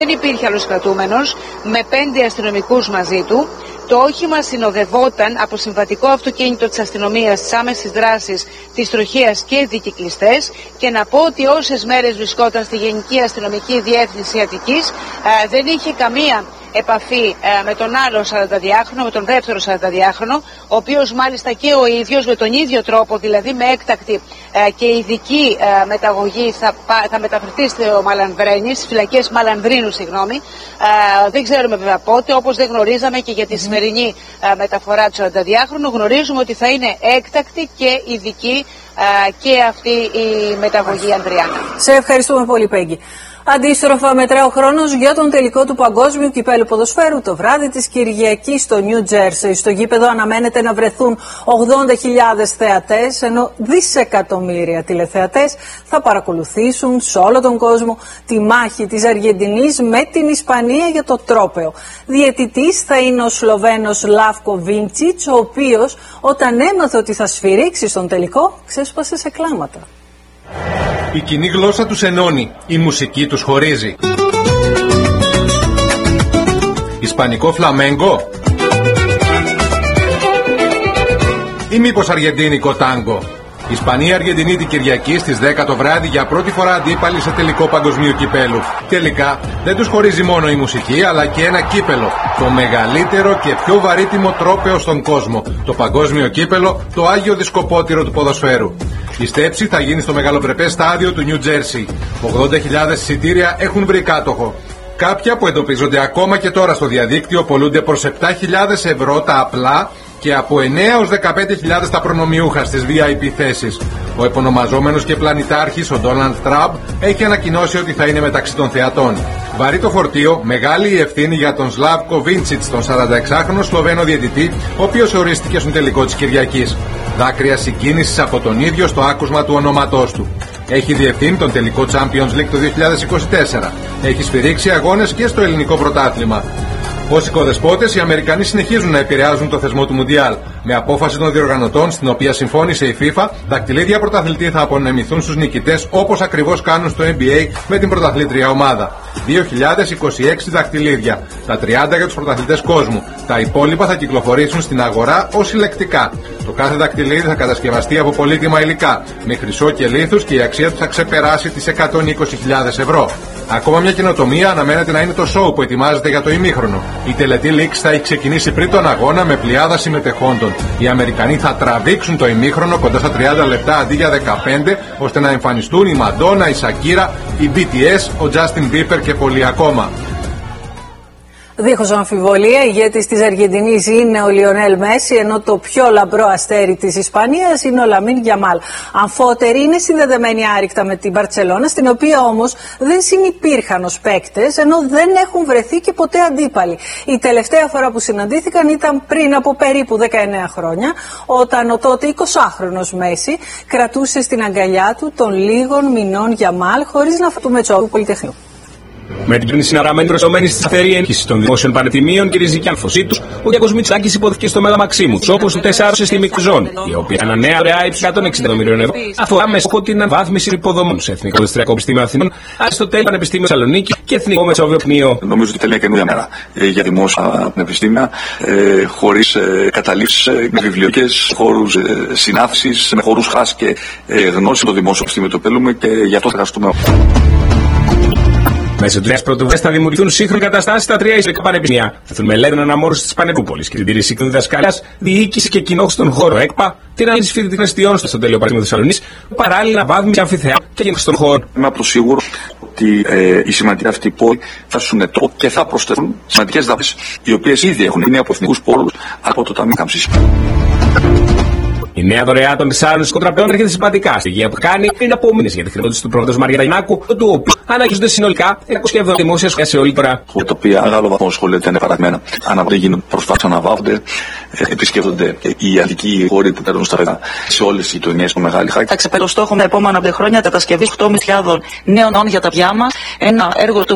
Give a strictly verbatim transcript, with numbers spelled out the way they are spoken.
Δεν υπήρχε άλλος κρατούμενος, με πέντε αστυνομικούς μαζί του. Το όχημα συνοδευόταν από συμβατικό αυτοκίνητο της αστυνομίας, της άμεσης δράσης, της τροχέας και δικυκλιστές. Και να πω ότι όσες μέρες βρισκόταν στη Γενική Αστυνομική Διεύθυνση Αττικής, ε, δεν είχε καμία επαφή ε, με τον άλλο σαρανταδιάχρονο, με τον δεύτερο σαρανταδιάχρονο, ο οποίος μάλιστα και ο ίδιος με τον ίδιο τρόπο, δηλαδή με έκτακτη ε, και ειδική ε, μεταγωγή, θα, θα μεταφερθεί στο Μαλανδρένη, στις φυλακές Μαλανδρίνου, συγγνώμη. Ε, δεν ξέρουμε βέβαια πότε, όπως δεν γνωρίζαμε και για τη σημερινή ε, μεταφορά του σαρανταδιάχρονου, γνωρίζουμε ότι θα είναι έκτακτη και ειδική ε, και αυτή η μεταγωγή, Ανδριάνα. Σε ευχαριστούμε πολύ, Πέγγι. Αντίστροφα μετρά ο χρόνος για τον τελικό του Παγκόσμιου Κυπέλλου Ποδοσφαίρου το βράδυ της Κυριακής στο Νιου Τζέρσεϊ. Στο γήπεδο αναμένεται να βρεθούν ογδόντα χιλιάδες θεατές, ενώ δισεκατομμύρια τηλεθεατές θα παρακολουθήσουν σε όλο τον κόσμο τη μάχη της Αργεντινής με την Ισπανία για το τρόπαιο. Διαιτητής θα είναι ο Σλοβαίνος Λαύκο Βίντσιτς, ο οποίος όταν έμαθε ότι θα σφυρίξει στον τελικό ξέσπασε σε κλάματα. Η κοινή γλώσσα τους ενώνει, η μουσική τους χωρίζει. Ισπανικό φλαμέγκο ή μήπως αργεντίνικο τάγκο? Ισπανία-Αργεντινή την Κυριακή στις δέκα το βράδυ, για πρώτη φορά αντίπαλοι σε τελικό παγκοσμίου κυπέλου. Τελικά δεν τους χωρίζει μόνο η μουσική, αλλά και ένα κύπελο. Το μεγαλύτερο και πιο βαρύτιμο τρόπαιο στον κόσμο. Το παγκόσμιο κύπελο, το Άγιο Δισκοπότηρο του ποδοσφαίρου. Η στέψη θα γίνει στο μεγαλοπρεπές στάδιο του Νιου Τζέρσι. ογδόντα χιλιάδες εισιτήρια έχουν βρει κάτοχο. Κάποια που εντοπίζονται ακόμα και τώρα στο διαδίκτυο πωλούνται προς επτά χιλιάδες ευρώ τα απλά και από εννέα έως δεκαπέντε χιλιάδες τα προνομιούχα στις βι άι πι θέσεις. Ο επωνομαζόμενος και πλανητάρχης, ο Ντόναλντ Τραμπ, έχει ανακοινώσει ότι θα είναι μεταξύ των θεατών. Βαρύ το φορτίο, μεγάλη η ευθύνη για τον Σλάβκο Βίντσιτς, τον σαρανταεξάχρονο Σλοβαίνο διαιτητή, ο οποίος ορίστηκε στον τελικό της Κυριακής. Δάκρυα συγκίνησης από τον ίδιο στο άκουσμα του ονόματός του. Έχει διευθύνει τον τελικό Champions League το δύο χιλιάδες είκοσι τέσσερα. Έχει σφυρίξει αγώνες και στο ελληνικό πρωτάθλημα. Ως οικοδεσπότες, οι Αμερικανοί συνεχίζουν να επηρεάζουν το θεσμό του Μουντιάλ. Με απόφαση των διοργανωτών, στην οποία συμφώνησε η FIFA, δακτυλίδια πρωταθλητή θα απονεμηθούν στους νικητές, όπως ακριβώς κάνουν στο N B A με την πρωταθλήτρια ομάδα. δύο χιλιάδες είκοσι έξι δακτυλίδια, τα τριάντα για τους πρωταθλητές κόσμου. Τα υπόλοιπα θα κυκλοφορήσουν στην αγορά ως συλλεκτικά. Το κάθε δακτυλίδι θα κατασκευαστεί από πολύτιμα υλικά, με χρυσό και λίθους, και η αξία του θα ξεπεράσει τις εκατόν είκοσι χιλιάδες ευρώ. Ακόμα μια καινοτομία αναμένεται να είναι το show που ετοιμάζεται για το ημίχρονο. Η τελετή Leaks θα έχει ξεκινήσει πριν τον αγώνα με πλειάδα συμμετεχόντων. Οι Αμερικανοί θα τραβήξουν το ημίχρονο κοντά στα τριάντα λεπτά αντί για δεκαπέντε, ώστε να εμφανιστούν η Μαντόνα, η Σακύρα, η μπι τι ες, ο Τζάστιν Μπίπερ και πολλοί ακόμα. Δίχως αμφιβολία, ηγέτης της Αργεντινής είναι ο Λιονέλ Μέση, ενώ το πιο λαμπρό αστέρι της Ισπανίας είναι ο Λαμίν Γιαμάλ. Αμφότεροι είναι συνδεδεμένοι άρρηκτα με την Μπαρτσελώνα, στην οποία όμως δεν συνυπήρχαν ως παίκτες, ενώ δεν έχουν βρεθεί και ποτέ αντίπαλοι. Η τελευταία φορά που συναντήθηκαν ήταν πριν από περίπου δεκαεννέα χρόνια, όταν ο τότε εικοσάχρονος Μέση κρατούσε στην αγκαλιά του τον λίγων μηνών Γιαμάλ, χωρίς να φατούμε τσόβου Πολυτεχνείου. Με την κίνηση συναραμένη προσωμένη στη σταθερή ενίσχυση των δημόσιων πανεπιστημίων και ριζική ανφωσή του, ο Κυριάκος Μητσοτάκης υπόθηκε στο Μέγα Μαξίμου, όπως του τεσσάρων συστημικού ζώνη, η οποία ένα νέα δωρεά ύψους εκατόν εξήντα εκατομμυρίων ευρώ αφορά με στόχο την αναβάθμιση υποδομών σε Εθνικό Δευτεριακό Πανεπιστήμιο Αθηνών, Αριστοτέλη Πανεπιστήμιο Θεσσαλονίκη και Εθνικό Μεσόβιο Πνίο. Νομίζω ότι θέλει μια καινούργια μέρα ε, για δημόσια πανεπιστήμια, ε, χωρίς ε, καταλήψεις, ε, με βιβλιοθήκες, χώρους ε, συνάθησης, με χώρους χάς και ε, γνώση το δημόσιο πανεπιστήμιο το θέλουμε και γι' αυτό θα εργαστούμε. Μέσω τη νέα πρωτοβουλία θα δημιουργηθούν σύγχρονες εγκαταστάσεις στα τρία ισπανικά πανεπιστήμια. Θα θουν μελέτη αναμόρφωση τη Πανεπούπολη και την τήρηση των διδασκαλία, διοίκηση και κοινόχρηση στον χώρο ΕΚΠΑ, την ανάπτυξη φοιτητικών εστιών στο Τέλειο Πανεπιστήμιο Θεσσαλονίκης, παράλληλα βάθμιση αμφιθεάτρου και γενικώ στον χώρο. Είμαι απροσίγουρο ότι ε, οι σημαντικοί αυτοί πόλοι θα σουν τρόπο και θα προσθέσουν σημαντικές δαπάνες, οι οποίες ήδη έχουν γίνει από εθνικούς πόρους από το Ταμείο Κάμψης. Η νέα δωρεά των τεσσάρων σκοτραπέων έρχεται συμπαντικά. Στοιχεία που κάνει πριν από μήνες για τη χρηματοδότηση του προγράμματος Μαρία Γιαννάκου, του οποίου ανακοινώνται συνολικά εννιακόσια εβδομήντα δημόσια σχολεία σε όλη την χώρα. Για τα οποία μεγάλο βαθμό σχολεία ήταν παραδειγμένα. Αναβάλλονται, γίνουν προσπάθειες να αναβάλλονται, επισκέπτονται οι αντικοί χώροι που παίρνουν στα παιδιά σε όλες τις γειτονιές των Μεγάλη Χάκη. Θα ξεπεράσω στόχο τα επόμενα πέντε χρόνια κατασκευή οκτώ χιλιάδες νέων νέων για τα παιδιά μας. Ένα έργο το